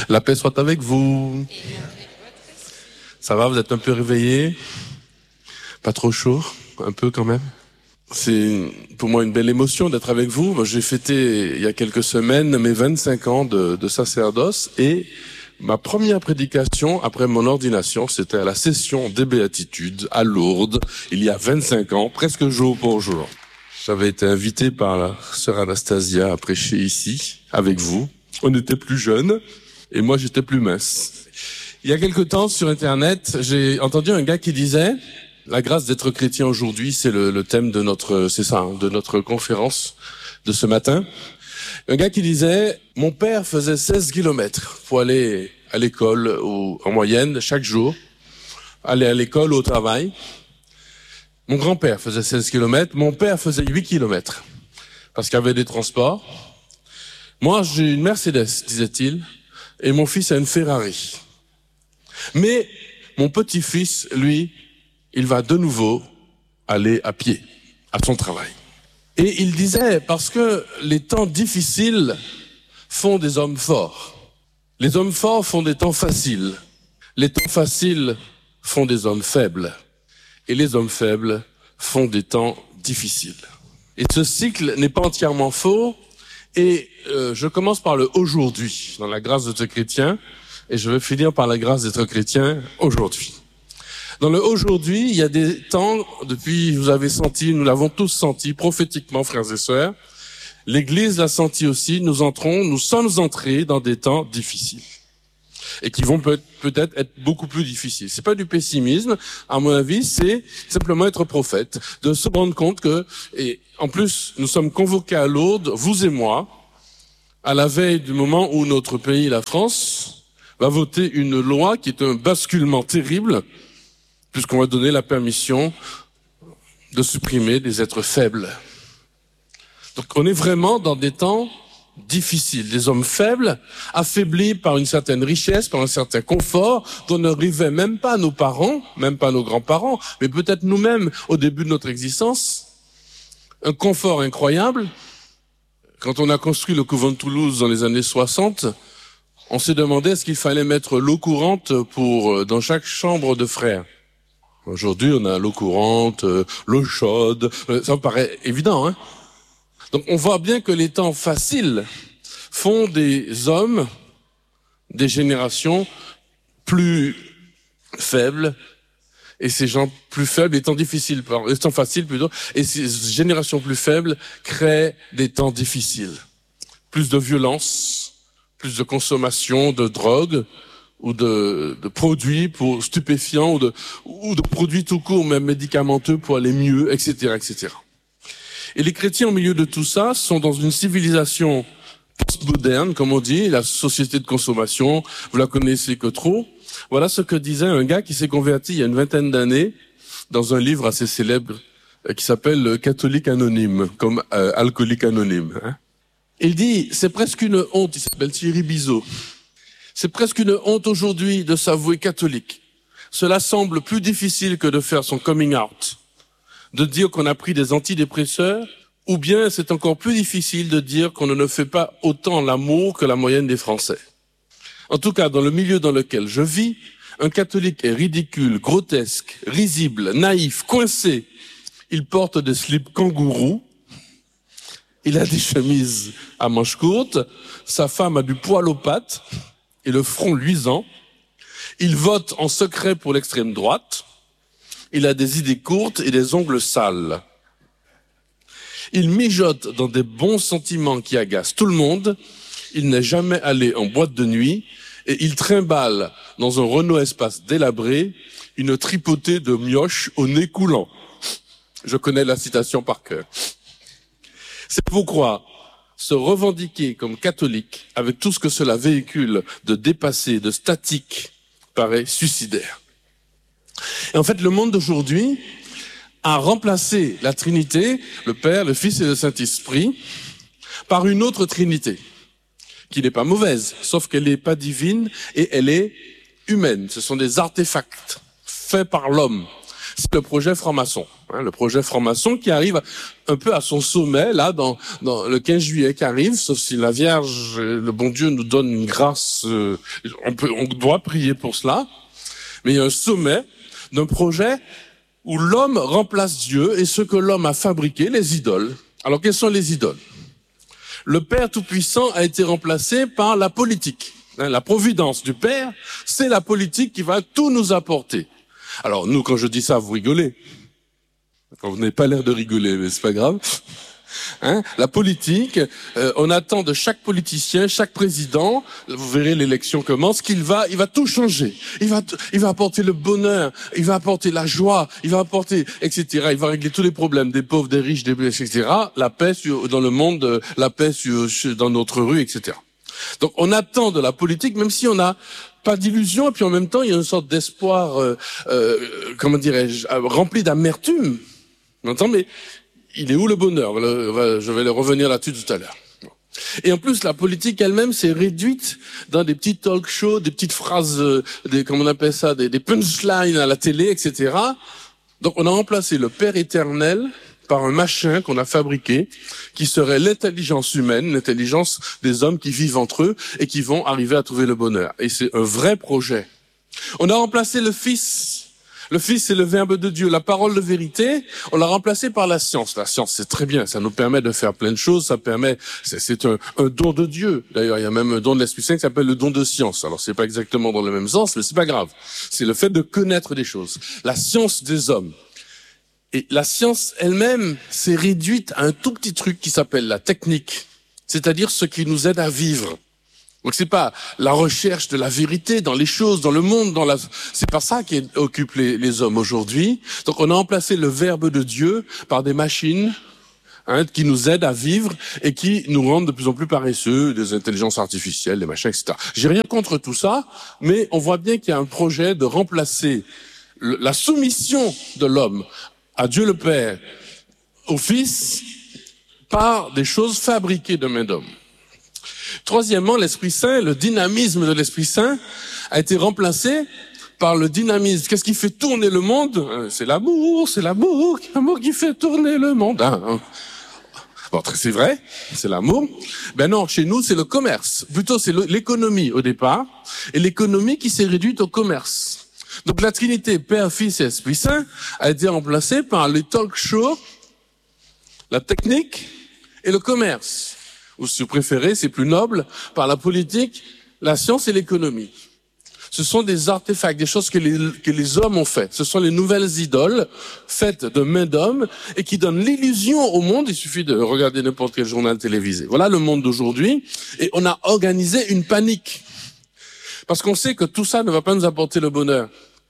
La paix soit avec vous. Ça va, vous êtes un peu réveillés? Pas trop chaud? Un peu quand même? C'est pour moi une belle émotion d'être avec vous. Moi, j'ai fêté il y a quelques semaines mes 25 ans de sacerdoce et ma première prédication après mon ordination, c'était à la session des Béatitudes à Lourdes, il y a 25 ans, presque jour pour jour. J'avais été invité par la sœur Anastasia à prêcher ici, avec vous. On était plus jeunes et moi j'étais plus mince. Il y a quelque temps sur Internet, j'ai entendu un gars qui disait « La grâce d'être chrétien aujourd'hui, c'est le thème de notre conférence de ce matin ». Un gars qui disait « Mon père faisait 16 kilomètres pour aller à l'école en moyenne chaque jour, aller à l'école ou au travail. Mon grand-père faisait 16 kilomètres, mon père faisait 8 kilomètres parce qu'il y avait des transports. Moi, j'ai une Mercedes, disait-il, et mon fils a une Ferrari. Mais mon petit-fils, lui, il va de nouveau aller à pied à son travail. » Et il disait, parce que les temps difficiles font des hommes forts. Les hommes forts font des temps faciles. Les temps faciles font des hommes faibles. Et les hommes faibles font des temps difficiles. Et ce cycle n'est pas entièrement faux. Et je commence par le aujourd'hui, dans la grâce d'être chrétien. Et je vais finir par la grâce d'être chrétien aujourd'hui. Dans le aujourd'hui, il y a des temps, depuis, vous avez senti, nous l'avons tous senti, prophétiquement, frères et sœurs. L'Église l'a senti aussi, nous sommes entrés dans des temps difficiles. Et qui vont peut-être être beaucoup plus difficiles. C'est pas du pessimisme, à mon avis, c'est simplement être prophète. De se rendre compte que, et en plus, nous sommes convoqués à Lourdes, vous et moi, à la veille du moment où notre pays, la France, va voter une loi qui est un basculement terrible, puisqu'on va donner la permission de supprimer des êtres faibles. Donc on est vraiment dans des temps difficiles. Des hommes faibles, affaiblis par une certaine richesse, par un certain confort, dont ne rêvaient même pas nos parents, même pas nos grands-parents, mais peut-être nous-mêmes au début de notre existence. Un confort incroyable. Quand on a construit le couvent de Toulouse dans les années 60, on s'est demandé est-ce qu'il fallait mettre l'eau courante dans chaque chambre de frères. Aujourd'hui, on a l'eau courante, l'eau chaude, ça me paraît évident, hein. Donc on voit bien que les temps faciles font des hommes, des générations plus faibles, et ces gens plus faibles, les temps faciles plutôt, et ces générations plus faibles créent des temps difficiles. Plus de violence, plus de consommation de drogue, ou de produits pour stupéfiants, ou de produits tout court, même médicamenteux pour aller mieux, etc., etc. Et les chrétiens, au milieu de tout ça, sont dans une civilisation post-moderne, comme on dit, la société de consommation, vous la connaissez que trop. Voilà ce que disait un gars qui s'est converti il y a une vingtaine d'années, dans un livre assez célèbre, qui s'appelle Catholique Anonyme, comme Alcoolique Anonyme. Hein. Il dit, c'est presque une honte, il s'appelle Thierry Bizot. C'est presque une honte aujourd'hui de s'avouer catholique. Cela semble plus difficile que de faire son coming out, de dire qu'on a pris des antidépresseurs, ou bien c'est encore plus difficile de dire qu'on ne fait pas autant l'amour que la moyenne des Français. En tout cas, dans le milieu dans lequel je vis, un catholique est ridicule, grotesque, risible, naïf, coincé. Il porte des slips kangourous, il a des chemises à manches courtes, sa femme a du poil aux pattes, et le front luisant. Il vote en secret pour l'extrême droite. Il a des idées courtes et des ongles sales. Il mijote dans des bons sentiments qui agacent tout le monde. Il n'est jamais allé en boîte de nuit. Et il trimballe dans un Renault Espace délabré une tripotée de mioches au nez coulant. Je connais la citation par cœur. C'est pourquoi se revendiquer comme catholique, avec tout ce que cela véhicule de dépassé, de statique, paraît suicidaire. Et en fait, le monde d'aujourd'hui a remplacé la Trinité, le Père, le Fils et le Saint-Esprit, par une autre Trinité, qui n'est pas mauvaise, sauf qu'elle n'est pas divine et elle est humaine. Ce sont des artefacts faits par l'homme. C'est le projet franc-maçon. Le projet franc-maçon qui arrive un peu à son sommet, là, dans le 15 juillet qui arrive, sauf si la Vierge, le bon Dieu nous donne une grâce, on doit prier pour cela. Mais il y a un sommet d'un projet où l'homme remplace Dieu et ce que l'homme a fabriqué, les idoles. Alors, quelles sont les idoles? Le Père Tout-Puissant a été remplacé par la politique. La providence du Père, c'est la politique qui va tout nous apporter. Alors, nous, quand je dis ça, vous rigolez. Vous n'avez pas l'air de rigoler, mais c'est pas grave. La politique, on attend de chaque politicien, chaque président, vous verrez l'élection commence, il va tout changer. Il va apporter le bonheur, il va apporter la joie, il va apporter, etc. Il va régler tous les problèmes des pauvres, des riches, etc. La paix dans le monde, la paix dans notre rue, etc. Donc on attend de la politique, même si on n'a pas d'illusion, et puis en même temps il y a une sorte d'espoir, comment dirais-je, rempli d'amertume. On entend, mais il est où le bonheur? Je vais revenir là-dessus tout à l'heure. Et en plus, la politique elle-même s'est réduite dans des petits talk shows, des petites phrases, comment on appelle ça, des punchlines à la télé, etc. Donc on a remplacé le Père éternel par un machin qu'on a fabriqué, qui serait l'intelligence humaine, l'intelligence des hommes qui vivent entre eux et qui vont arriver à trouver le bonheur. Et c'est un vrai projet. On a remplacé le Fils. Le Fils, c'est le Verbe de Dieu, la parole de vérité. On l'a remplacé par la science. La science, c'est très bien. Ça nous permet de faire plein de choses. C'est un don de Dieu. D'ailleurs, il y a même un don de l'Esprit Saint qui s'appelle le don de science. Alors, c'est pas exactement dans le même sens, mais c'est pas grave. C'est le fait de connaître des choses. La science des hommes. Et la science elle-même s'est réduite à un tout petit truc qui s'appelle la technique. C'est-à-dire ce qui nous aide à vivre. Donc c'est pas la recherche de la vérité dans les choses, dans le monde, c'est pas ça qui occupe les hommes aujourd'hui. Donc on a remplacé le Verbe de Dieu par des machines qui nous aident à vivre et qui nous rendent de plus en plus paresseux, des intelligences artificielles, des machins, etc. J'ai rien contre tout ça, mais on voit bien qu'il y a un projet de remplacer la soumission de l'homme à Dieu le Père, au Fils, par des choses fabriquées de main d'homme. Troisièmement, l'Esprit Saint, le dynamisme de l'Esprit Saint a été remplacé par le dynamisme. Qu'est-ce qui fait tourner le monde? C'est l'amour qui fait tourner le monde. Bon, c'est vrai, c'est l'amour. Ben non, chez nous, c'est le commerce. Plutôt, c'est l'économie au départ, et l'économie qui s'est réduite au commerce. Donc la Trinité, Père, Fils et Esprit Saint, a été remplacée par les talk shows, la technique et le commerce. Ou si vous préférez, c'est plus noble, par la politique, la science et l'économie. Ce sont des artefacts, des choses que les hommes ont faites. Ce sont les nouvelles idoles faites de main d'homme et qui donnent l'illusion au monde. Il suffit de regarder n'importe quel journal télévisé. Voilà le monde d'aujourd'hui. Et on a organisé une panique. Parce qu'on sait que tout ça ne va pas nous apporter le bonheur.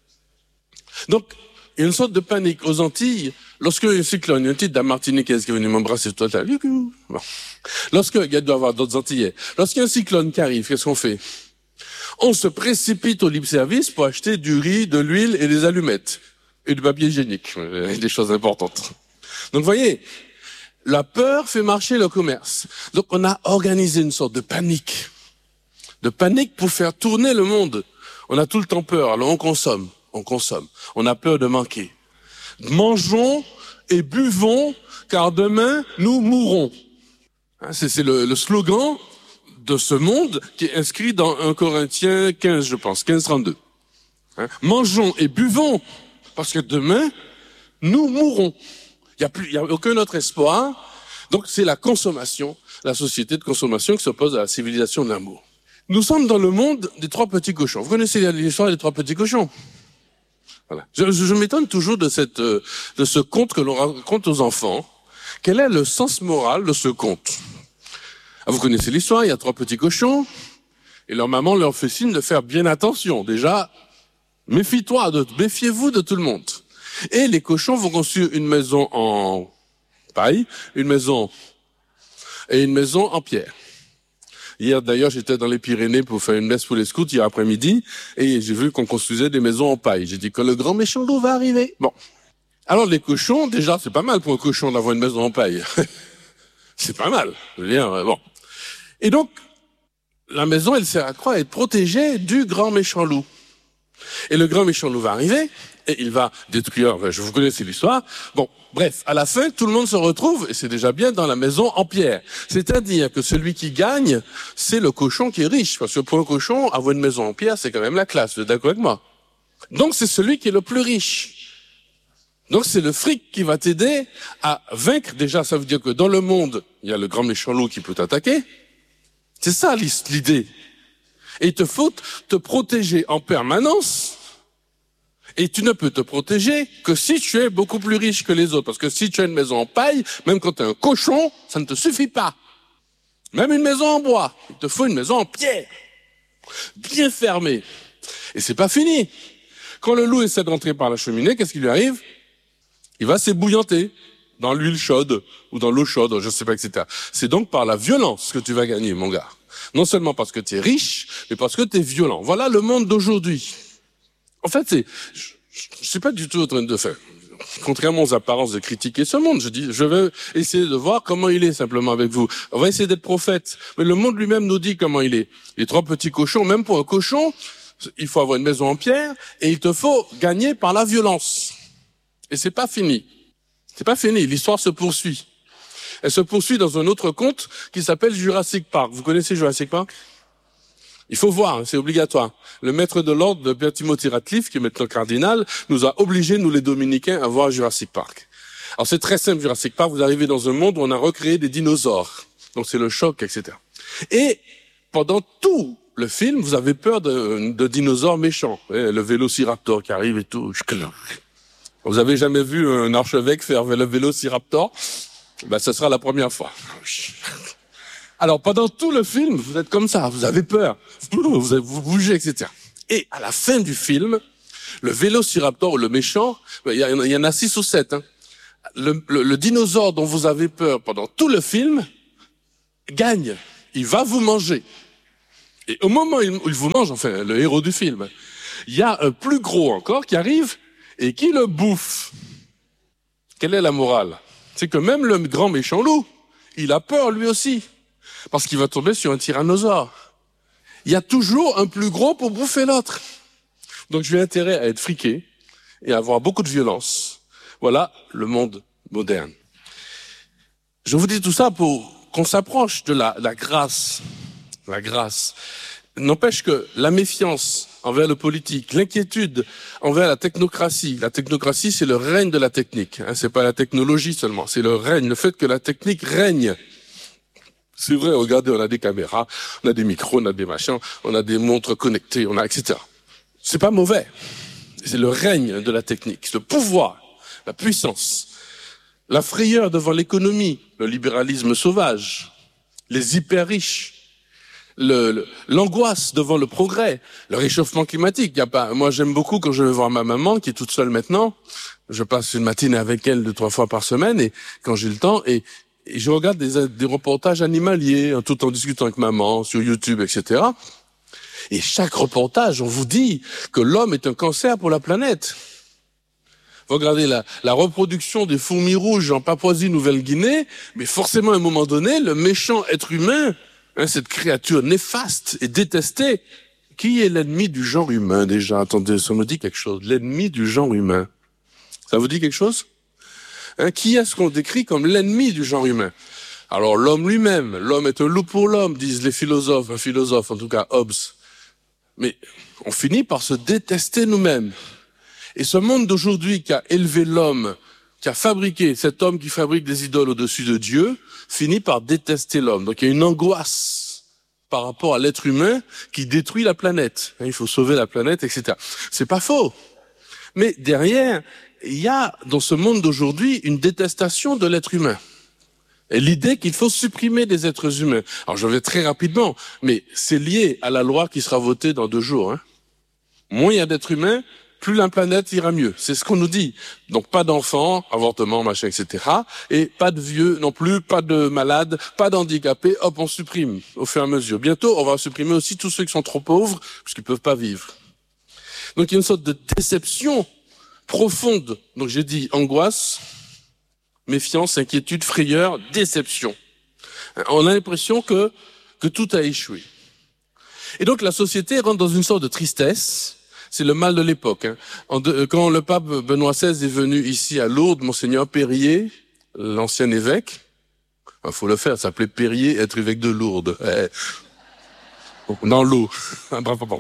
Donc, il y a une sorte de panique aux Antilles. Lorsqu'il y a un cyclone, il y a un titre d'un Martiniquais qui est venu m'embrasser tout à l'heure. Bon. Il doit y avoir d'autres Antillais. Lorsqu'il y a un cyclone qui arrive, qu'est-ce qu'on fait? On se précipite au libre-service pour acheter du riz, de l'huile et des allumettes. Et du papier hygiénique. Des choses importantes. Donc, vous voyez, la peur fait marcher le commerce. Donc, on a organisé une sorte de panique. De panique pour faire tourner le monde. On a tout le temps peur, alors on consomme. On a peur de manquer. Mangeons et buvons, car demain, nous mourrons. C'est le slogan de ce monde qui est inscrit dans 1 Corinthiens 15, je pense, 15-32. Mangeons et buvons, parce que demain, nous mourrons. Il y a aucun autre espoir. Donc c'est la consommation, la société de consommation qui s'oppose à la civilisation de l'amour. Nous sommes dans le monde des 3 petits cochons. Vous connaissez l'histoire des 3 petits cochons? Voilà. Je m'étonne toujours de ce conte que l'on raconte aux enfants. Quel est le sens moral de ce conte? Vous connaissez l'histoire, il y a 3 petits cochons, et leur maman leur fait signe de faire bien attention. Déjà, méfiez-vous de tout le monde. Et les cochons vont construire une maison en paille, une maison en pierre. Hier, d'ailleurs, j'étais dans les Pyrénées pour faire une messe pour les scouts hier après-midi, et j'ai vu qu'on construisait des maisons en paille. J'ai dit que le grand méchant loup va arriver. Bon. Alors, les cochons, déjà, c'est pas mal pour un cochon d'avoir une maison en paille. C'est pas mal. Je veux dire, bon. Et donc, la maison, elle sert à quoi? À être protégée du grand méchant loup. Et le grand méchant loup va arriver, et il va détruire, enfin, je vous connaissez l'histoire. Bon, bref, à la fin, tout le monde se retrouve, et c'est déjà bien, dans la maison en pierre. C'est-à-dire que celui qui gagne, c'est le cochon qui est riche, parce que pour un cochon, avoir une maison en pierre, c'est quand même la classe, vous êtes d'accord avec moi? Donc c'est celui qui est le plus riche. Donc c'est le fric qui va t'aider à vaincre. Déjà, ça veut dire que dans le monde, il y a le grand méchant loup qui peut t'attaquer. C'est ça l'idée. Et il te faut te protéger en permanence. Et tu ne peux te protéger que si tu es beaucoup plus riche que les autres. Parce que si tu as une maison en paille, même quand tu es un cochon, ça ne te suffit pas. Même une maison en bois, il te faut une maison en pierre. Bien fermée. Et c'est pas fini. Quand le loup essaie d'entrer par la cheminée, qu'est-ce qui lui arrive? Il va s'ébouillanter dans l'huile chaude ou dans l'eau chaude, je sais pas, etc. C'est donc par la violence que tu vas gagner, mon gars. Non seulement parce que tu es riche, mais parce que tu es violent. Voilà le monde d'aujourd'hui. En fait, je suis pas du tout en train de faire, contrairement aux apparences, de critiquer ce monde. Je dis, je vais essayer de voir comment il est simplement avec vous. On va essayer d'être prophète. Mais le monde lui-même nous dit comment il est. Les trois petits cochons, même pour un cochon, il faut avoir une maison en pierre et il te faut gagner par la violence. Et c'est pas fini. C'est pas fini. L'histoire se poursuit. Elle se poursuit dans un autre conte qui s'appelle Jurassic Park. Vous connaissez Jurassic Park? Il faut voir, c'est obligatoire. Le maître de l'ordre de Père Timothy Ratcliffe, qui est maintenant cardinal, nous a obligés, nous les Dominicains, à voir Jurassic Park. Alors c'est très simple, Jurassic Park. Vous arrivez dans un monde où on a recréé des dinosaures. Donc c'est le choc, etc. Et pendant tout le film, vous avez peur de dinosaures méchants. Le vélociraptor qui arrive et tout. Vous avez jamais vu un archevêque faire le vélociraptor? Ben, ce sera la première fois. Alors, pendant tout le film, vous êtes comme ça, vous avez peur, vous bougez, etc. Et à la fin du film, le vélociraptor ou le méchant, il y en a 6 ou 7. Hein. Le dinosaure dont vous avez peur pendant tout le film gagne. Il va vous manger. Et au moment où il vous mange, enfin, le héros du film, il y a un plus gros encore qui arrive et qui le bouffe. Quelle est la morale? C'est que même le grand méchant loup, il a peur lui aussi. Parce qu'il va tomber sur un tyrannosaure. Il y a toujours un plus gros pour bouffer l'autre. Donc j'ai intérêt à être friqué et à avoir beaucoup de violence. Voilà le monde moderne. Je vous dis tout ça pour qu'on s'approche de la grâce. La grâce. N'empêche que la méfiance envers le politique, l'inquiétude envers la technocratie c'est le règne de la technique. Hein, c'est pas la technologie seulement, c'est le règne, le fait que la technique règne. C'est vrai, regardez, on a des caméras, on a des micros, on a des machins, on a des montres connectées, on a etc. C'est pas mauvais. C'est le règne de la technique, le pouvoir, la puissance, la frayeur devant l'économie, le libéralisme sauvage, les hyper riches, l'angoisse devant le progrès, le réchauffement climatique. Moi j'aime beaucoup quand je vais voir ma maman qui est toute seule maintenant. Je passe une matinée avec elle 2-3 fois par semaine et quand j'ai le temps et je regarde des reportages animaliers tout en discutant avec maman sur YouTube, etc. Et chaque reportage, on vous dit que l'homme est un cancer pour la planète. Vous regardez la reproduction des fourmis rouges en Papouasie-Nouvelle-Guinée, mais forcément à un moment donné, le méchant être humain, cette créature néfaste et détestée, qui est l'ennemi du genre humain déjà? Attendez, ça me dit quelque chose. L'ennemi du genre humain. Ça vous dit quelque chose? Qui est-ce qu'on décrit comme l'ennemi du genre humain? Alors l'homme lui-même, l'homme est un loup pour l'homme, disent les philosophes, un philosophe en tout cas, Hobbes. Mais on finit par se détester nous-mêmes. Et ce monde d'aujourd'hui qui a élevé l'homme, qui a fabriqué, cet homme qui fabrique des idoles au-dessus de Dieu, finit par détester l'homme. Donc il y a une angoisse par rapport à l'être humain qui détruit la planète. Il faut sauver la planète, etc. C'est pas faux. Mais derrière, il y a dans ce monde d'aujourd'hui une détestation de l'être humain. Et l'idée qu'il faut supprimer des êtres humains. Alors je vais très rapidement, mais c'est lié à la loi qui sera votée dans 2 jours. Hein. Moins il y a d'êtres humains, plus la planète ira mieux. C'est ce qu'on nous dit. Donc pas d'enfants, avortement, machin, etc. Et pas de vieux non plus, pas de malades, pas d'handicapés. Hop, on supprime au fur et à mesure. Bientôt, on va supprimer aussi tous ceux qui sont trop pauvres, parce qu'ils peuvent pas vivre. Donc il y a une sorte de déception profonde. Donc j'ai dit angoisse, méfiance, inquiétude, frayeur, déception. On a l'impression que tout a échoué. Et donc la société rentre dans une sorte de tristesse. c'est le mal de l'époque. Hein. Quand le pape Benoît XVI est venu ici à Lourdes, Monseigneur Périer, l'ancien évêque, il faut le faire, ça s'appelait Périer, être évêque de Lourdes. Dans l'eau. Pardon.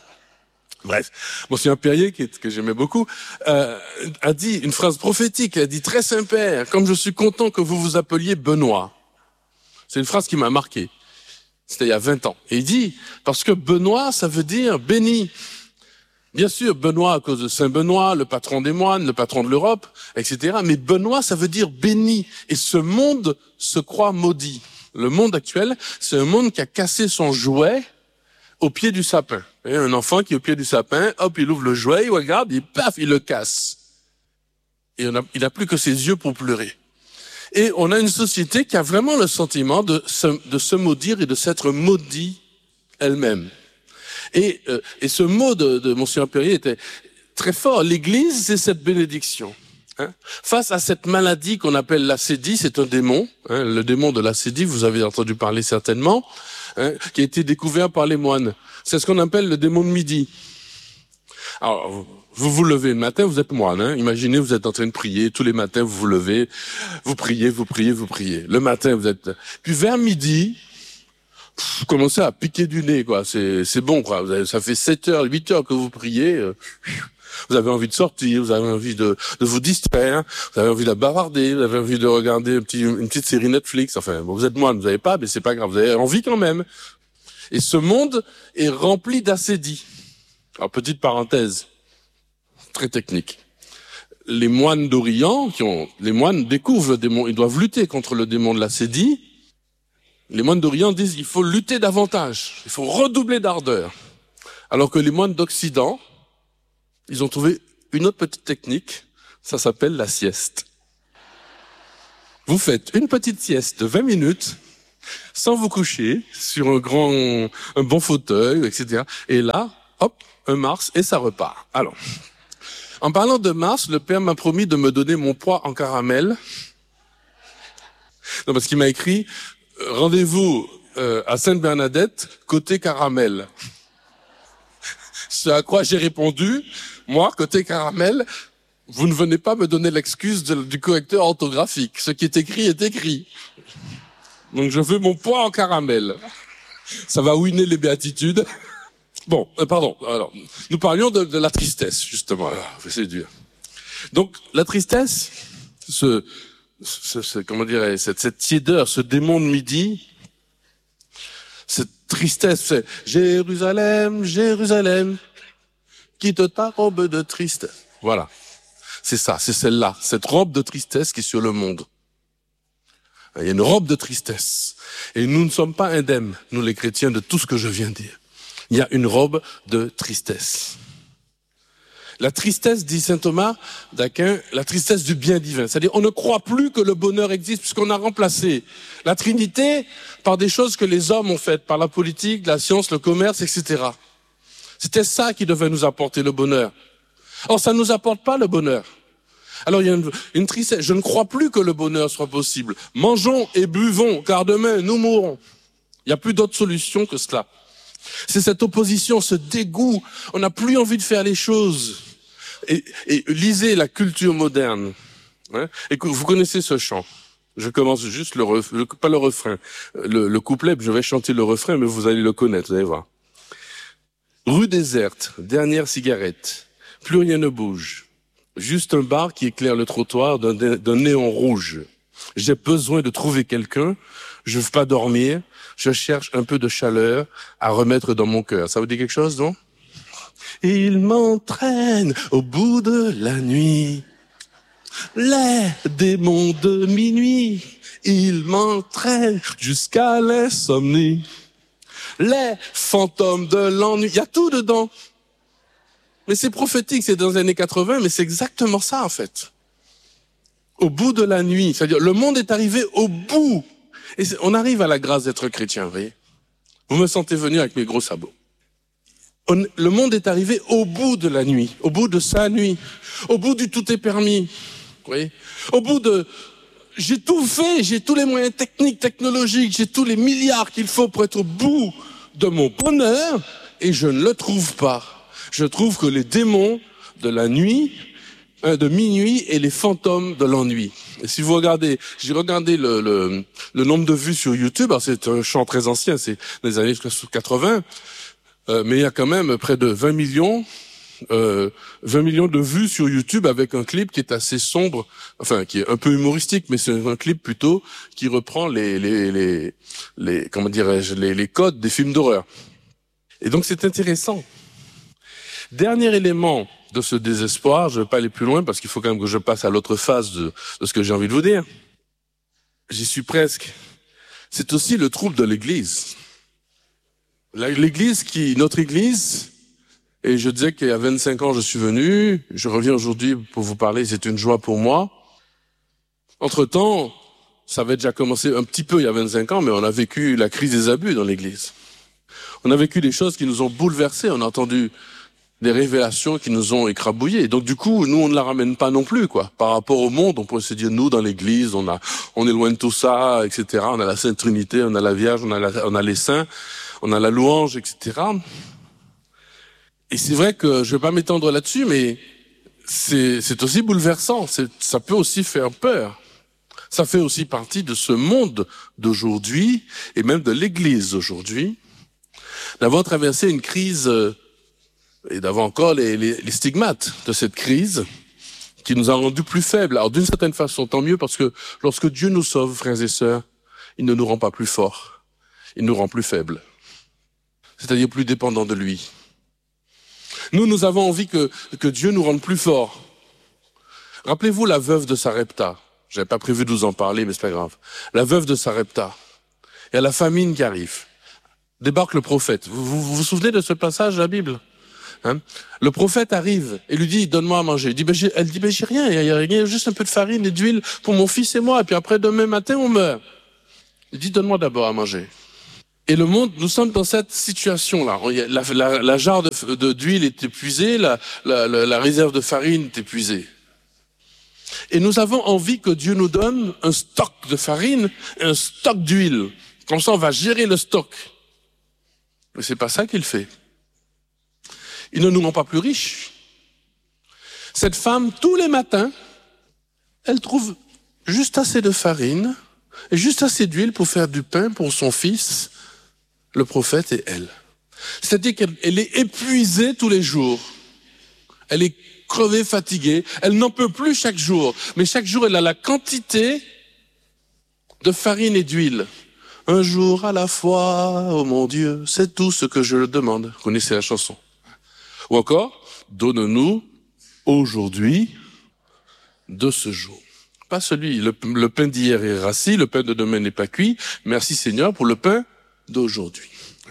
Bref, Monseigneur Périer, que j'aimais beaucoup, a dit une phrase prophétique, il a dit « Très Saint-Père, comme je suis content que vous vous appeliez Benoît ». C'est une phrase qui m'a marqué. C'était il y a 20 ans. Et il dit, parce que Benoît, ça veut dire béni. Bien sûr, Benoît à cause de Saint Benoît, le patron des moines, le patron de l'Europe, etc. Mais Benoît, ça veut dire béni. Et ce monde se croit maudit. Le monde actuel, c'est un monde qui a cassé son jouet au pied du sapin. Et un enfant qui est au pied du sapin, hop, il ouvre le jouet, il regarde, il paf, il le casse. Et il n'a plus que ses yeux pour pleurer. Et on a une société qui a vraiment le sentiment de se maudire et de s'être maudit elle-même. Et ce mot de Monseigneur Périer était très fort. L'Église, c'est cette bénédiction. Hein. Face à cette maladie qu'on appelle l'acédie, c'est un démon. Hein, le démon de l'acédie, vous avez entendu parler certainement, hein, qui a été découvert par les moines. C'est ce qu'on appelle le démon de midi. Alors, vous vous levez le matin, vous êtes moine. Hein. Imaginez, vous êtes en train de prier. Tous les matins, vous vous levez, vous priez. Le matin, vous êtes... Puis vers midi, vous commencez à piquer du nez, quoi. C'est bon, quoi. Ça fait 7 heures, 8 heures que vous priez. Vous avez envie de sortir, vous avez envie de vous distraire, vous avez envie de bavarder, vous avez envie de regarder une petite série Netflix. Enfin, bon, vous êtes moine, vous n'avez pas, mais c'est pas grave. Vous avez envie quand même. Et ce monde est rempli d'acédie. Alors, petite parenthèse, très technique. Les moines d'Orient, les moines découvrent le démon, ils doivent lutter contre le démon de l'acédie. Les moines d'Orient disent il faut lutter davantage, il faut redoubler d'ardeur. Alors que les moines d'Occident, ils ont trouvé une autre petite technique, ça s'appelle la sieste. Vous faites une petite sieste de 20 minutes, sans vous coucher, sur un bon fauteuil, etc. Et là, hop, un Mars, et ça repart. Alors, en parlant de Mars, le père m'a promis de me donner mon poids en caramel. Non, parce qu'il m'a écrit, rendez-vous à Sainte-Bernadette, côté caramel. Ce à quoi j'ai répondu, moi, côté caramel, vous ne venez pas me donner l'excuse du correcteur orthographique. Ce qui est écrit. Donc je veux mon poids en caramel. Ça va ouiner les béatitudes. Bon, pardon. Alors, nous parlions de la tristesse, justement. C'est dur. Donc, la tristesse, comment dirais, cette tiédeur, ce démon de midi, cette tristesse, c'est Jérusalem, Jérusalem, quitte ta robe de tristesse. Voilà. C'est ça, c'est celle-là, cette robe de tristesse qui est sur le monde. Il y a une robe de tristesse. Et nous ne sommes pas indemnes, nous les chrétiens, de tout ce que je viens de dire. Il y a une robe de tristesse. La tristesse, dit saint Thomas d'Aquin, la tristesse du bien divin. C'est-à-dire, on ne croit plus que le bonheur existe puisqu'on a remplacé la Trinité par des choses que les hommes ont faites, par la politique, la science, le commerce, etc. C'était ça qui devait nous apporter le bonheur. Or, ça ne nous apporte pas le bonheur. Alors, il y a une tristesse. Je ne crois plus que le bonheur soit possible. Mangeons et buvons, car demain, nous mourrons. Il n'y a plus d'autre solution que cela. C'est cette opposition, ce dégoût. On n'a plus envie de faire les choses. Et lisez la culture moderne. Hein, et vous connaissez ce chant. Je commence juste pas le refrain. Le couplet, je vais chanter le refrain, mais vous allez le connaître, vous allez voir. Rue déserte, dernière cigarette. Plus rien ne bouge. Juste un bar qui éclaire le trottoir d'un néon rouge. J'ai besoin de trouver quelqu'un. Je veux pas dormir. Je cherche un peu de chaleur à remettre dans mon cœur. Ça vous dit quelque chose, non? Il m'entraîne au bout de la nuit. Les démons de minuit. Il m'entraîne jusqu'à l'insomnie. Les fantômes de l'ennui. Il y a tout dedans. Mais c'est prophétique, c'est dans les années 80, mais c'est exactement ça, en fait. Au bout de la nuit. C'est-à-dire, le monde est arrivé au bout. Et on arrive à la grâce d'être chrétien, vous voyez. Vous me sentez venir avec mes gros sabots. Le monde est arrivé au bout de la nuit, au bout de sa nuit, au bout du tout est permis, vous voyez. Au bout de... J'ai tout fait, j'ai tous les moyens techniques, technologiques, j'ai tous les milliards qu'il faut pour être au bout de mon bonheur, et je ne le trouve pas. je trouve que les démons de la nuit, de minuit et les fantômes de l'ennui. Et si vous regardez, j'ai regardé le nombre de vues sur YouTube, alors c'est un chant très ancien, c'est des années 80, mais il y a quand même près de 20 millions de vues sur YouTube avec un clip qui est assez sombre, enfin qui est un peu humoristique, mais c'est un clip plutôt qui reprend les comment dirais-je, les codes des films d'horreur. Et donc c'est intéressant. Dernier élément de ce désespoir, je ne vais pas aller plus loin parce qu'il faut quand même que je passe à l'autre phase de ce que j'ai envie de vous dire. J'y suis presque. C'est aussi le trouble de l'Église. Notre Église, et je disais qu'il y a 25 ans je suis venu, je reviens aujourd'hui pour vous parler, c'est une joie pour moi. Entre-temps, ça avait déjà commencé un petit peu il y a 25 ans, mais on a vécu la crise des abus dans l'Église. On a vécu des choses qui nous ont bouleversés, on a entendu des révélations qui nous ont écrabouillés. Et donc du coup, nous on ne la ramène pas non plus, quoi. Par rapport au monde, on pourrait se dire, nous dans l'Église, on est loin de tout ça, etc. On a la Sainte Trinité, on a la Vierge, on a les saints, on a la louange, etc. Et c'est vrai que je vais pas m'étendre là-dessus, mais c'est aussi bouleversant. Ça peut aussi faire peur. Ça fait aussi partie de ce monde d'aujourd'hui et même de l'Église d'aujourd'hui, d'avoir traversé une crise et d'avoir encore les stigmates de cette crise qui nous a rendus plus faibles. Alors d'une certaine façon, tant mieux, parce que lorsque Dieu nous sauve, frères et sœurs, il ne nous rend pas plus forts, il nous rend plus faibles, c'est-à-dire plus dépendants de lui. Nous avons envie que Dieu nous rende plus forts. Rappelez-vous la veuve de Sarepta. J'avais pas prévu de vous en parler, mais c'est pas grave. La veuve de Sarepta. Il y a la famine qui arrive. Débarque le prophète. Vous souvenez de ce passage de la Bible? Hein? Le prophète arrive et lui dit, donne-moi à manger. Elle dit, j'ai rien, il y a juste un peu de farine et d'huile pour mon fils et moi, et puis après demain matin on meurt. Il dit, donne-moi d'abord à manger. Et le monde, nous sommes dans cette situation-là. La jarre d'huile est épuisée, la réserve de farine est épuisée. Et nous avons envie que Dieu nous donne un stock de farine et un stock d'huile. Comme ça, on va gérer le stock. Mais c'est pas ça qu'il fait. Il ne nous rend pas plus riches. Cette femme, tous les matins, elle trouve juste assez de farine et juste assez d'huile pour faire du pain pour son fils, le prophète et elle. C'est-à-dire qu'elle est épuisée tous les jours. Elle est crevée, fatiguée. Elle n'en peut plus chaque jour. Mais chaque jour, elle a la quantité de farine et d'huile. Un jour à la fois, oh mon Dieu, c'est tout ce que je demande. Vous connaissez la chanson. Ou encore, donne-nous aujourd'hui de ce jour. Pas celui, le pain d'hier est rassis, le pain de demain n'est pas cuit. Merci Seigneur pour le pain d'aujourd'hui.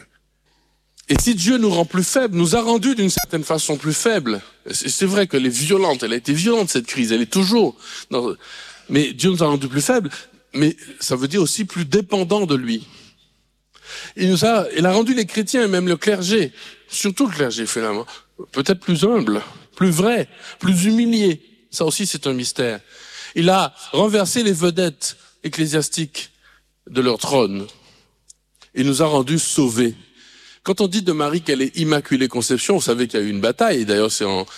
Et si Dieu nous rend plus faibles, nous a rendus d'une certaine façon plus faibles. C'est vrai qu'elle est violente, elle a été violente cette crise, elle est toujours. Mais Dieu nous a rendus plus faibles, mais ça veut dire aussi plus dépendants de lui. Il a rendu les chrétiens et même le clergé, surtout le clergé finalement, peut-être plus humble, plus vrai, plus humilié. Ça aussi c'est un mystère. Il a renversé les vedettes ecclésiastiques de leur trône. Il nous a rendus sauvés. Quand on dit de Marie qu'elle est Immaculée Conception, vous savez qu'il y a eu une bataille, et d'ailleurs c'est en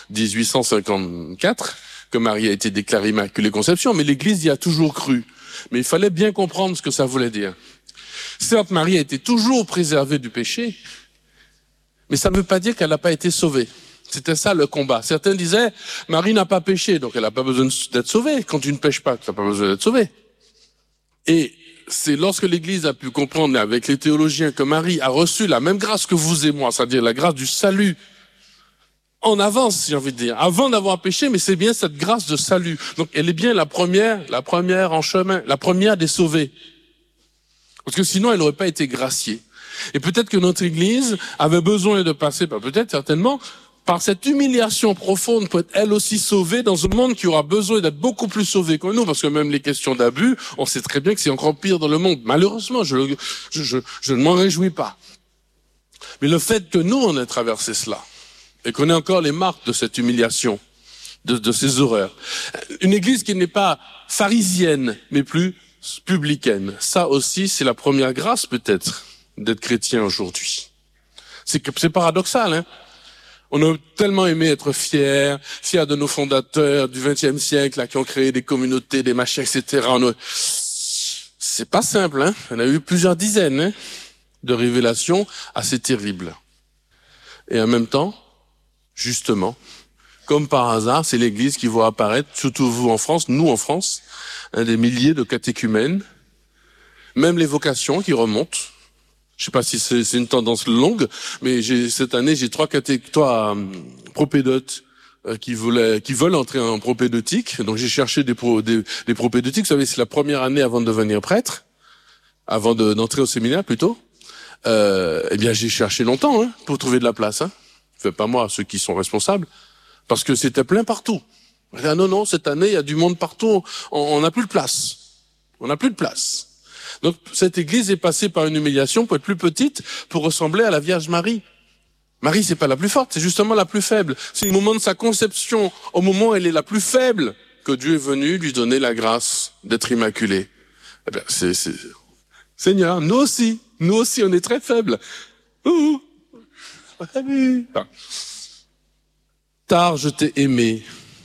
1854 que Marie a été déclarée Immaculée Conception, mais l'Église y a toujours cru. Mais il fallait bien comprendre ce que ça voulait dire. Certes, Marie a été toujours préservée du péché, mais ça ne veut pas dire qu'elle n'a pas été sauvée. C'était ça le combat. Certains disaient, Marie n'a pas péché, donc elle n'a pas besoin d'être sauvée. Quand tu ne pêches pas, tu n'as pas besoin d'être sauvée. Et c'est lorsque l'Église a pu comprendre avec les théologiens que Marie a reçu la même grâce que vous et moi, c'est-à-dire la grâce du salut en avance, si j'ai envie de dire, avant d'avoir péché, mais c'est bien cette grâce de salut. Donc elle est bien la première en chemin, la première des sauvés. Parce que sinon elle n'aurait pas été graciée. Et peut-être que notre Église avait besoin de passer, peut-être certainement, par cette humiliation profonde pour être elle aussi sauvée dans un monde qui aura besoin d'être beaucoup plus sauvé que nous, parce que même les questions d'abus, on sait très bien que c'est encore pire dans le monde. Malheureusement, je ne m'en réjouis pas. Mais le fait que nous, on ait traversé cela, et qu'on ait encore les marques de cette humiliation, de ces horreurs. Une église qui n'est pas pharisienne, mais plus publicaine. Ça aussi, c'est la première grâce peut-être d'être chrétien aujourd'hui. C'est paradoxal, hein. On a tellement aimé être fiers de nos fondateurs du XXe siècle, là, qui ont créé des communautés, des machins, etc. C'est pas simple, hein. On a eu plusieurs dizaines, hein, de révélations assez terribles. Et en même temps, justement, comme par hasard, c'est l'Église qui voit apparaître, surtout vous en France, nous en France, des milliers de catéchumènes, même les vocations qui remontent. Je sais pas si c'est une tendance longue, mais cette année, j'ai trois propédotes qui veulent entrer en propédeutique. Donc j'ai cherché des propédeutiques. Vous savez, c'est la première année avant de devenir prêtre, avant d'entrer au séminaire plutôt. Eh bien, j'ai cherché longtemps, hein, pour trouver de la place. Hein. Enfin, pas moi, ceux qui sont responsables, parce que c'était plein partout. Ah non, cette année, il y a du monde partout. On n'a plus de place. On n'a plus de place. Donc, cette église est passée par une humiliation pour être plus petite, pour ressembler à la Vierge Marie. Marie, c'est pas la plus forte, c'est justement la plus faible. C'est au moment de sa conception, au moment où elle est la plus faible, que Dieu est venu lui donner la grâce d'être immaculée. Eh bien, Seigneur, nous aussi, on est très faibles. Tard, je t'ai aimé.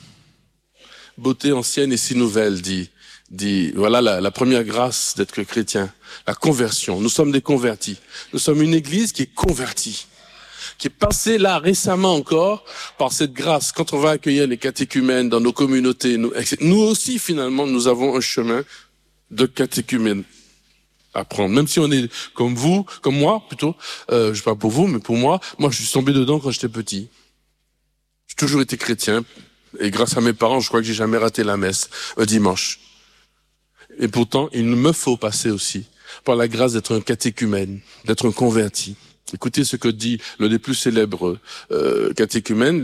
Beauté ancienne et si nouvelle, dit, voilà la première grâce d'être chrétien, la conversion. Nous sommes des convertis. Nous sommes une église qui est convertie, qui est passée là récemment encore par cette grâce. Quand on va accueillir les catéchumènes dans nos communautés, nous aussi finalement, nous avons un chemin de catéchumène à prendre. Même si on est comme vous, comme moi plutôt, je sais pas pour vous, mais pour moi je suis tombé dedans quand j'étais petit. J'ai toujours été chrétien. Et grâce à mes parents, je crois que j'ai jamais raté la messe dimanche. Et pourtant, il me faut passer aussi par la grâce d'être un catéchumène, d'être un converti. Écoutez ce que dit l'un des plus célèbres catéchumènes,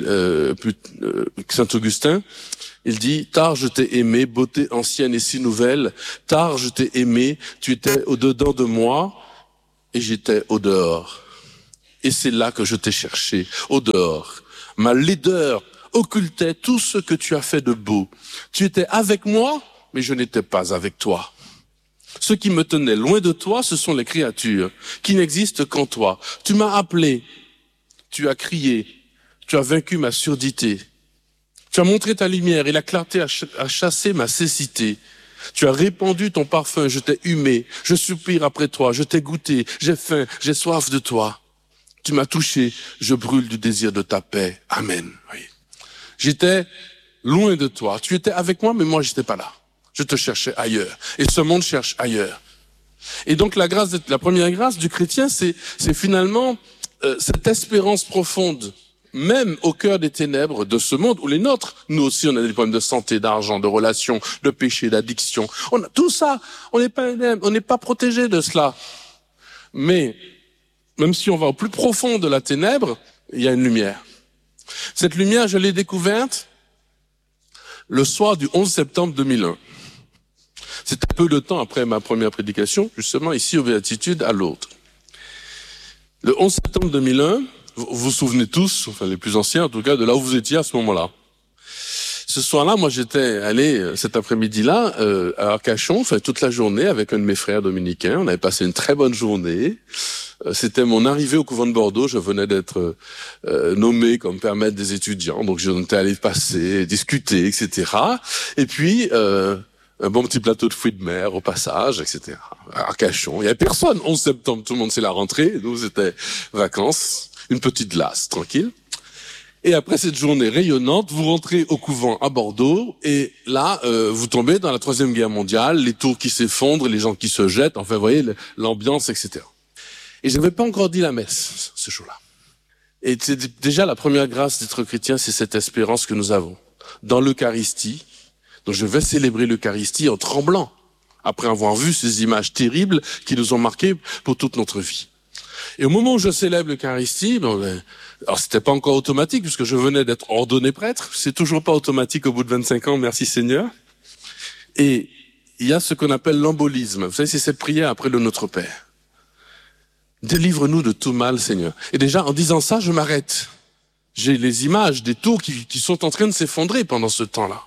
Saint Augustin. Il dit, tard je t'ai aimé, beauté ancienne et si nouvelle. Tard je t'ai aimé, tu étais au-dedans de moi et j'étais au-dehors. Et c'est là que je t'ai cherché, au-dehors. Ma laideur occultait tout ce que tu as fait de beau. Tu étais avec moi, mais je n'étais pas avec toi. Ce qui me tenait loin de toi, ce sont les créatures qui n'existent qu'en toi. Tu m'as appelé, tu as crié, tu as vaincu ma surdité. Tu as montré ta lumière et la clarté a chassé ma cécité. Tu as répandu ton parfum, je t'ai humé, je soupire après toi, je t'ai goûté, j'ai faim, j'ai soif de toi. Tu m'as touché, je brûle du désir de ta paix. Amen. Oui. J'étais loin de toi. Tu étais avec moi, mais moi, j'étais pas là. Je te cherchais ailleurs. Et ce monde cherche ailleurs. Et donc, la première grâce du chrétien, c'est finalement cette espérance profonde, même au cœur des ténèbres de ce monde, ou les nôtres. Nous aussi, on a des problèmes de santé, d'argent, de relations, de péché, d'addiction. On a tout ça. On n'est pas protégé de cela. Mais, même si on va au plus profond de la ténèbre, il y a une lumière. Cette lumière, je l'ai découverte le soir du 11 septembre 2001. C'était peu de temps après ma première prédication, justement ici aux Béatitudes à Lourdes. Le 11 septembre 2001, vous vous souvenez tous, enfin les plus anciens en tout cas, de là où vous étiez à ce moment-là. Ce soir-là, moi j'étais allé cet après-midi-là à Arcachon, enfin toute la journée avec un de mes frères dominicains. On avait passé une très bonne journée. C'était mon arrivée au couvent de Bordeaux. Je venais d'être nommé comme père maître des étudiants, donc j'étais allé passer, discuter, etc. Et puis un bon petit plateau de fruits de mer au passage, etc. À Arcachon, il y avait personne. 11 septembre, tout le monde c'est la rentrée. Nous c'était vacances, une petite glace, tranquille. Et après cette journée rayonnante, vous rentrez au couvent à Bordeaux et là, vous tombez dans la Troisième Guerre mondiale, les tours qui s'effondrent, les gens qui se jettent, enfin, vous voyez, l'ambiance, etc. Et je n'avais pas encore dit la messe ce jour-là. Et c'est déjà la première grâce d'être chrétien, c'est cette espérance que nous avons. Dans l'Eucharistie, donc je vais célébrer l'Eucharistie en tremblant, après avoir vu ces images terribles qui nous ont marqués pour toute notre vie. Et au moment où je célèbre l'Eucharistie, alors c'était pas encore automatique puisque je venais d'être ordonné prêtre, c'est toujours pas automatique au bout de 25 ans, merci Seigneur. Et il y a ce qu'on appelle l'embolisme. Vous savez, c'est cette prière après le Notre Père. Délivre-nous de tout mal, Seigneur. Et déjà, en disant ça, je m'arrête. J'ai les images des tours qui sont en train de s'effondrer pendant ce temps-là.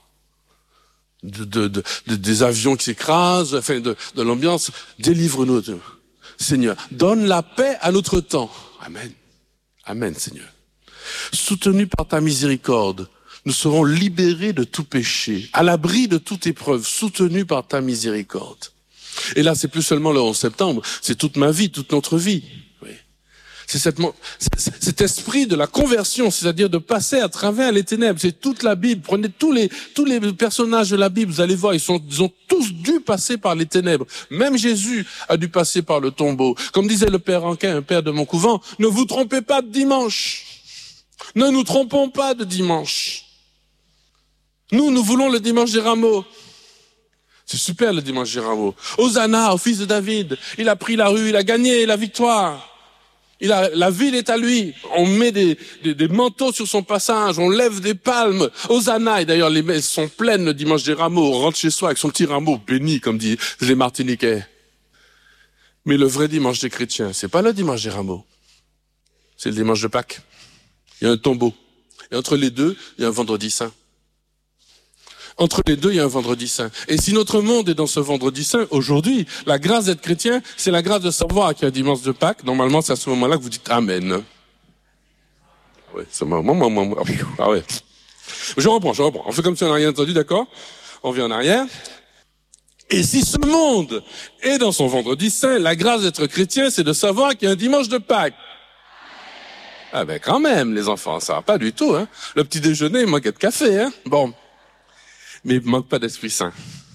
Des avions qui s'écrasent, enfin, de l'ambiance. Délivre-nous, Seigneur. Donne la paix à notre temps. Amen. Amen, Seigneur. Soutenus par ta miséricorde, nous serons libérés de tout péché, à l'abri de toute épreuve, soutenus par ta miséricorde. Et là, c'est plus seulement le 11 septembre, c'est toute ma vie, toute notre vie. Oui. C'est cet esprit de la conversion, c'est-à-dire de passer à travers les ténèbres. C'est toute la Bible. Prenez tous les personnages de la Bible, vous allez voir, ils ont tous dû passer par les ténèbres. Même Jésus a dû passer par le tombeau. Comme disait le père Anquin, un père de mon couvent, ne vous trompez pas de dimanche. Ne nous trompons pas de dimanche. Nous voulons le dimanche des rameaux. C'est super le dimanche des rameaux. Hosanna au fils de David. Il a pris la rue, il a gagné la victoire. La ville est à lui. On met des manteaux sur son passage, on lève des palmes. Hosanna, et d'ailleurs les messes sont pleines le dimanche des rameaux. On rentre chez soi avec son petit rameau béni, comme disent les Martiniquais. Mais le vrai dimanche des chrétiens, c'est pas le dimanche des rameaux. C'est le dimanche de Pâques. Il y a un tombeau. Et entre les deux, il y a un vendredi saint. Entre les deux, il y a un vendredi saint. Et si notre monde est dans ce vendredi saint, aujourd'hui, la grâce d'être chrétien, c'est la grâce de savoir qu'il y a un dimanche de Pâques. Normalement, c'est à ce moment-là que vous dites Amen. Ouais, c'est ah ouais. Je reprends. On fait comme si on n'a rien entendu, d'accord? On vient en arrière. Et si ce monde est dans son vendredi saint, la grâce d'être chrétien, c'est de savoir qu'il y a un dimanche de Pâques. Ah ben quand même, les enfants, ça va pas du tout, hein. Le petit déjeuner, il manque de café, hein. Bon. Mais il ne manque pas d'Esprit Saint.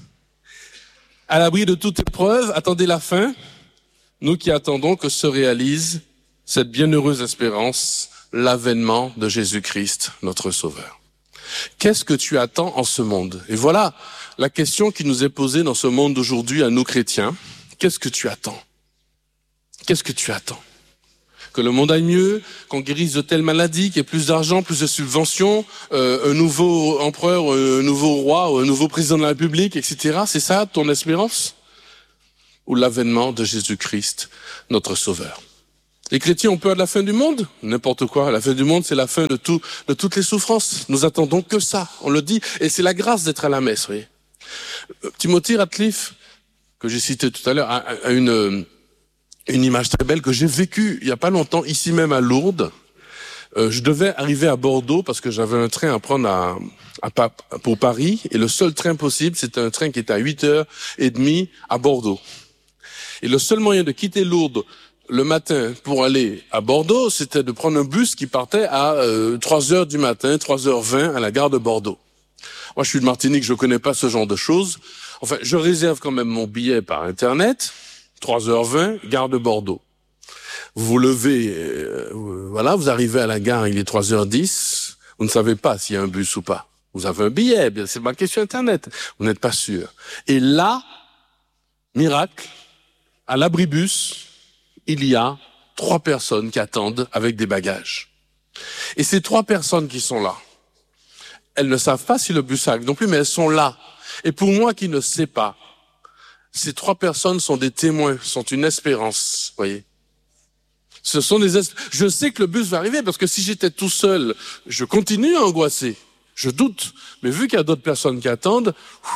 À l'abri de toute épreuve, attendez la fin, nous qui attendons que se réalise cette bienheureuse espérance, l'avènement de Jésus-Christ, notre Sauveur. Qu'est-ce que tu attends en ce monde? Et voilà la question qui nous est posée dans ce monde d'aujourd'hui à nous chrétiens. Qu'est-ce que tu attends? Qu'est-ce que tu attends? Que le monde aille mieux, qu'on guérisse de telles maladies, qu'il y ait plus d'argent, plus de subventions, un nouveau empereur, un nouveau roi, ou un nouveau président de la République, etc. C'est ça ton espérance? Ou l'avènement de Jésus-Christ, notre Sauveur? Les chrétiens ont peur de la fin du monde? N'importe quoi. La fin du monde, c'est la fin de toutes les souffrances. Nous attendons que ça. On le dit. Et c'est la grâce d'être à la messe, oui. Timothy Ratcliffe, que j'ai cité tout à l'heure, a une image très belle que j'ai vécue il y a pas longtemps, ici même à Lourdes. Je devais arriver à Bordeaux parce que j'avais un train à prendre pour Paris. Et le seul train possible, c'était un train qui était à 8h30 à Bordeaux. Et le seul moyen de quitter Lourdes le matin pour aller à Bordeaux, c'était de prendre un bus qui partait à 3h du matin, 3h20 à la gare de Bordeaux. Moi, je suis de Martinique, je connais pas ce genre de choses. Enfin, je réserve quand même mon billet par Internet. 3h20, gare de Bordeaux. Vous vous levez, voilà, vous arrivez à la gare, il est 3h10. Vous ne savez pas s'il y a un bus ou pas. Vous avez un billet, c'est marqué sur Internet. Vous n'êtes pas sûr. Et là, miracle, à l'abribus, il y a 3 personnes qui attendent avec des bagages. Et ces 3 personnes qui sont là, elles ne savent pas si le bus arrive non plus, mais elles sont là. Et pour moi qui ne sais pas, ces 3 personnes sont des témoins, sont une espérance, voyez. Je sais que le bus va arriver parce que si j'étais tout seul, je continue à angoisser. Je doute. Mais vu qu'il y a d'autres personnes qui attendent,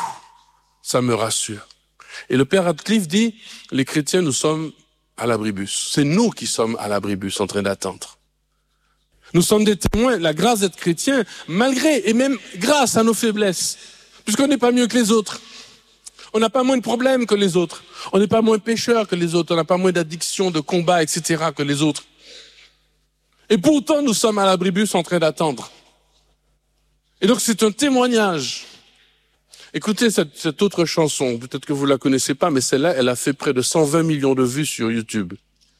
ça me rassure. Et le père Radcliffe dit, les chrétiens, nous sommes à l'abribus. C'est nous qui sommes à l'abribus en train d'attendre. Nous sommes des témoins, la grâce d'être chrétien, malgré et même grâce à nos faiblesses, puisqu'on n'est pas mieux que les autres. On n'a pas moins de problèmes que les autres. On n'est pas moins pécheurs que les autres. On n'a pas moins d'addictions, de combats, etc. que les autres. Et pourtant, nous sommes à l'abribus en train d'attendre. Et donc, c'est un témoignage. Écoutez cette autre chanson. Peut-être que vous la connaissez pas, mais celle-là, elle a fait près de 120 millions de vues sur YouTube.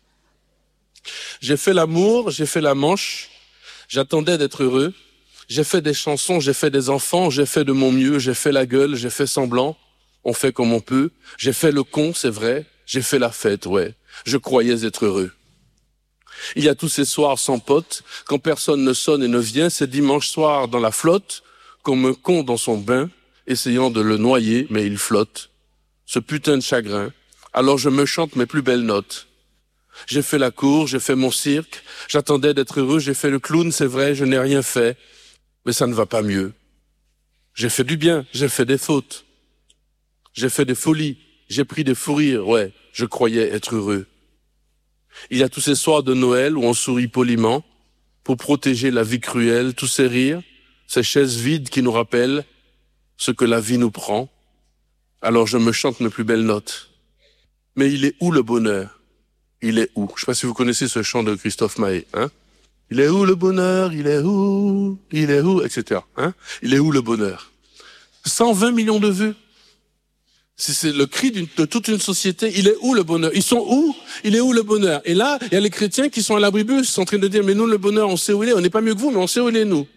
J'ai fait l'amour, j'ai fait la manche. J'attendais d'être heureux. J'ai fait des chansons, j'ai fait des enfants, j'ai fait de mon mieux, j'ai fait la gueule, j'ai fait semblant. On fait comme on peut. J'ai fait le con, c'est vrai. J'ai fait la fête, ouais. Je croyais être heureux. Il y a tous ces soirs sans potes, quand personne ne sonne et ne vient, ces dimanches soirs dans la flotte, comme un con dans son bain, essayant de le noyer, mais il flotte. Ce putain de chagrin. Alors je me chante mes plus belles notes. J'ai fait la cour, j'ai fait mon cirque, j'attendais d'être heureux, j'ai fait le clown, c'est vrai, je n'ai rien fait, mais ça ne va pas mieux. J'ai fait du bien, j'ai fait des fautes. J'ai fait des folies, j'ai pris des fous rires, ouais, je croyais être heureux. Il y a tous ces soirs de Noël où on sourit poliment, pour protéger la vie cruelle, tous ces rires, ces chaises vides qui nous rappellent ce que la vie nous prend. Alors je me chante mes plus belles notes. Mais il est où le bonheur? Il est où? Je sais pas si vous connaissez ce chant de Christophe Maé, hein? Il est où le bonheur? Il est où? Il est où? Etc. Hein? Il est où le bonheur? 120 millions de vues. C'est le cri de toute une société. Il est où le bonheur? Ils sont où? Il est où le bonheur? Et là, il y a les chrétiens qui sont à l'abribus, en train de dire, mais nous, le bonheur, on sait où il est. On n'est pas mieux que vous, mais on sait où il est, nous.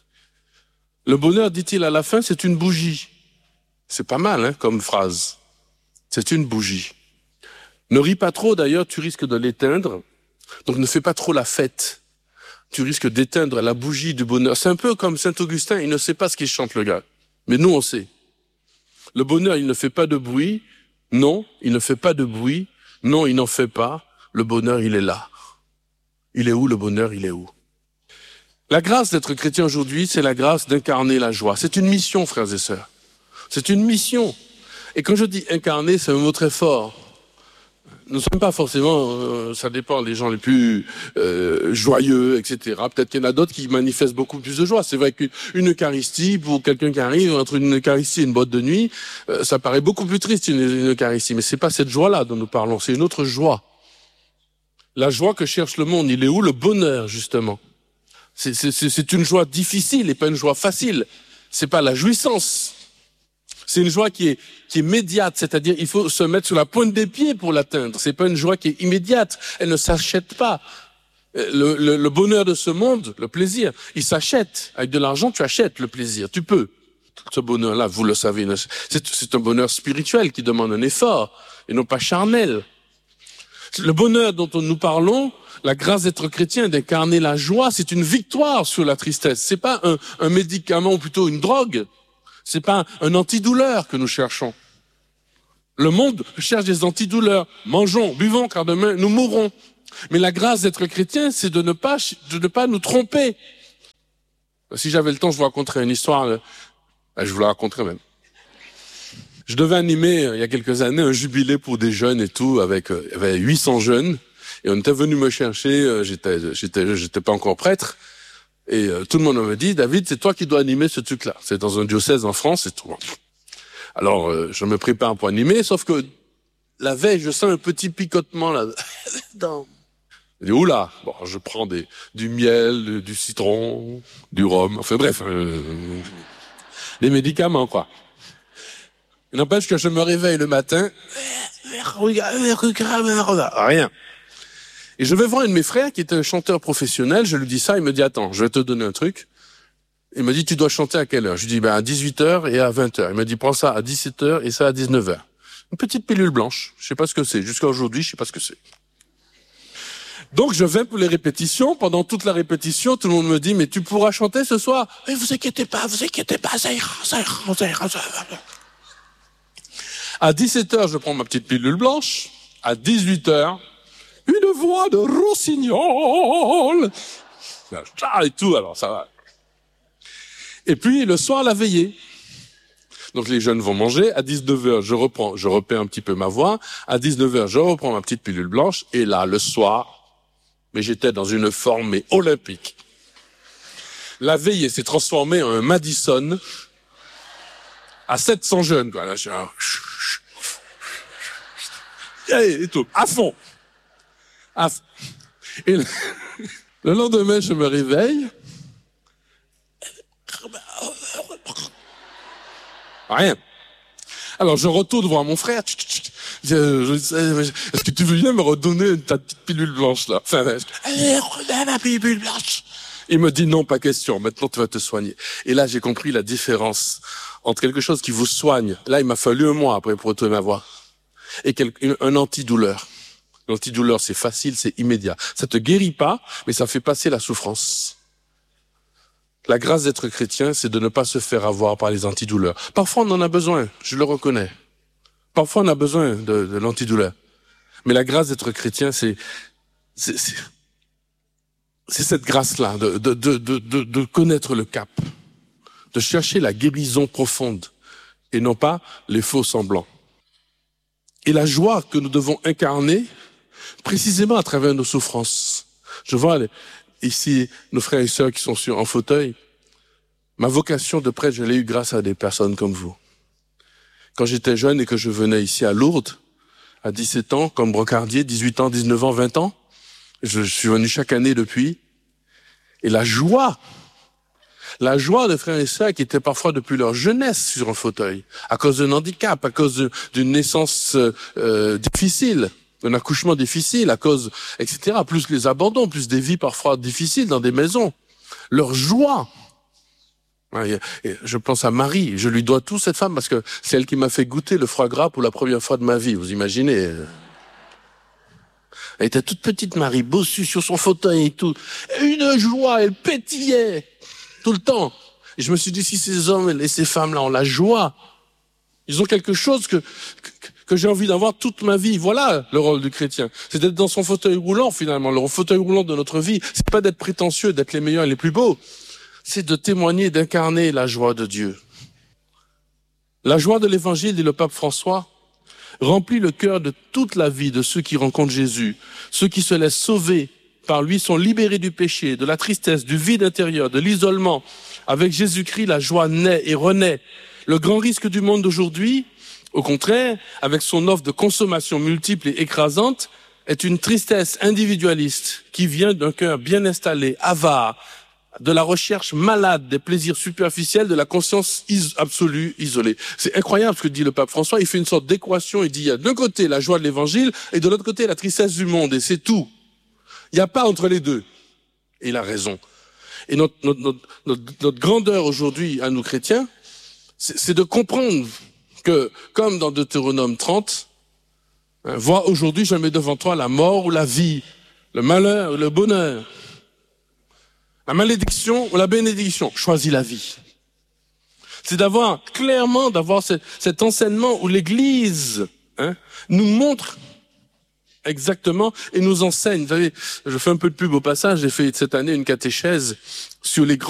Le bonheur, dit-il à la fin, c'est une bougie. C'est pas mal, hein, comme phrase. C'est une bougie. Ne ris pas trop, d'ailleurs, tu risques de l'éteindre. Donc ne fais pas trop la fête. Tu risques d'éteindre la bougie du bonheur. C'est un peu comme Saint-Augustin, il ne sait pas ce qu'il chante, le gars. Mais nous, on sait. Le bonheur, il ne fait pas de bruit. Non, il ne fait pas de bruit. Non, il n'en fait pas. Le bonheur, il est là. Il est où, le bonheur? Il est où? La grâce d'être chrétien aujourd'hui, c'est la grâce d'incarner la joie. C'est une mission, frères et sœurs. C'est une mission. Et quand je dis incarner, c'est un mot très fort. Nous ne sommes pas forcément, ça dépend, les gens les plus joyeux, etc. Peut-être qu'il y en a d'autres qui manifestent beaucoup plus de joie. C'est vrai qu'une Eucharistie, pour quelqu'un qui arrive, entre une Eucharistie et une boîte de nuit, ça paraît beaucoup plus triste, une Eucharistie. Mais c'est pas cette joie-là dont nous parlons, c'est une autre joie. La joie que cherche le monde, il est où le bonheur, justement? C'est une joie difficile et pas une joie facile. C'est pas la jouissance. C'est une joie qui est immédiate, c'est-à-dire il faut se mettre sur la pointe des pieds pour l'atteindre. C'est pas une joie qui est immédiate, elle ne s'achète pas. Le bonheur de ce monde, le plaisir, il s'achète. Avec de l'argent, tu achètes le plaisir, tu peux. Ce bonheur-là, vous le savez, c'est un bonheur spirituel qui demande un effort et non pas charnel. Le bonheur dont nous parlons, la grâce d'être chrétien, d'incarner la joie, c'est une victoire sur la tristesse. C'est pas un médicament ou plutôt une drogue. C'est pas un antidouleur que nous cherchons. Le monde cherche des antidouleurs. Mangeons, buvons, car demain nous mourrons. Mais la grâce d'être chrétien, c'est de ne pas nous tromper. Si j'avais le temps, je vous raconterais une histoire. Je vous la raconterais même. Je devais animer, il y a quelques années, un jubilé pour des jeunes et tout, il y avait 800 jeunes. Et on était venu me chercher, j'étais pas encore prêtre. Et tout le monde me dit, David, c'est toi qui dois animer ce truc-là. C'est dans un diocèse en France et tout. Alors, je me prépare pour animer, sauf que la veille, je sens un petit picotement là. Je dis, oula, bon, je prends du miel, du citron, du rhum, enfin bref, des médicaments, quoi. Il n'empêche que je me réveille le matin, rien. Et je vais voir un de mes frères qui est un chanteur professionnel, je lui dis ça, il me dit, attends, je vais te donner un truc. Il me dit, tu dois chanter à quelle heure? Je lui dis, à 18h et à 20h. Il me dit, prends ça à 17h et ça à 19h. Une petite pilule blanche, je sais pas ce que c'est. Jusqu'à aujourd'hui, je sais pas ce que c'est. Donc je vais pour les répétitions. Pendant toute la répétition, tout le monde me dit, mais tu pourras chanter ce soir? Mais vous inquiétez pas, ça ira. À 17h, je prends ma petite pilule blanche. À 18h, une voix de rossignol. Et tout, alors ça va. Et puis, le soir, la veillée. Donc, les jeunes vont manger. À 19h, je repais un petit peu ma voix. À 19h, je reprends ma petite pilule blanche. Et là, le soir, mais j'étais dans une forme olympique. La veillée s'est transformée en un Madison à 700 jeunes, quoi. Là, je et tout, à fond. Et le lendemain, je me réveille. Rien. Alors, je retourne voir mon frère. Est-ce que tu veux bien me redonner ta petite pilule blanche, là? Enfin, ma pilule blanche. Il me dit non, pas question. Maintenant, tu vas te soigner. Et là, j'ai compris la différence entre quelque chose qui vous soigne. Là, il m'a fallu un mois après pour retrouver ma voix. Et un antidouleur. L'antidouleur, c'est facile, c'est immédiat. Ça te guérit pas, mais ça fait passer la souffrance. La grâce d'être chrétien, c'est de ne pas se faire avoir par les antidouleurs. Parfois, on en a besoin, je le reconnais. Parfois, on a besoin de l'antidouleur. Mais la grâce d'être chrétien, c'est cette grâce-là, de connaître le cap, de chercher la guérison profonde, et non pas les faux semblants. Et la joie que nous devons incarner, précisément à travers nos souffrances. Je vois ici nos frères et sœurs qui sont en fauteuil, ma vocation de prêtre, je l'ai eue grâce à des personnes comme vous. Quand j'étais jeune et que je venais ici à Lourdes, à 17 ans, comme brocardier, 18 ans, 19 ans, 20 ans, je suis venu chaque année depuis, et la joie de frères et sœurs qui étaient parfois depuis leur jeunesse sur un fauteuil, à cause d'un handicap, à cause d'une naissance difficile, d'un accouchement difficile, à cause, etc., plus les abandons, plus des vies parfois difficiles dans des maisons. Leur joie. Je pense à Marie, je lui dois tout cette femme parce que c'est elle qui m'a fait goûter le foie gras pour la première fois de ma vie, vous imaginez. Elle était toute petite Marie, bossue sur son fauteuil et tout. Une joie, elle pétillait tout le temps. Et je me suis dit, si ces hommes et ces femmes-là ont la joie, ils ont quelque chose que j'ai envie d'avoir toute ma vie. Voilà le rôle du chrétien. C'est d'être dans son fauteuil roulant finalement. Le fauteuil roulant de notre vie, c'est pas d'être prétentieux, d'être les meilleurs et les plus beaux. C'est de témoigner, d'incarner la joie de Dieu. La joie de l'évangile, dit le pape François, remplit le cœur de toute la vie de ceux qui rencontrent Jésus. Ceux qui se laissent sauver par lui sont libérés du péché, de la tristesse, du vide intérieur, de l'isolement. Avec Jésus-Christ, la joie naît et renaît. Le grand risque du monde d'aujourd'hui, au contraire, avec son offre de consommation multiple et écrasante, est une tristesse individualiste qui vient d'un cœur bien installé, avare, de la recherche malade des plaisirs superficiels, de la conscience absolue, isolée. C'est incroyable ce que dit le pape François. Il fait une sorte d'équation. Il dit, il y a d'un côté la joie de l'évangile et de l'autre côté la tristesse du monde. Et c'est tout. Il n'y a pas entre les deux. Et il a raison. Et notre grandeur aujourd'hui à nous chrétiens, c'est de comprendre que, comme dans Deutéronome 30, vois aujourd'hui, je mets devant toi la mort ou la vie, le malheur ou le bonheur, la malédiction ou la bénédiction. Choisis la vie. C'est d'avoir cet enseignement où l'Église nous montre exactement et nous enseigne. Vous savez, je fais un peu de pub au passage, j'ai fait cette année une catéchèse sur les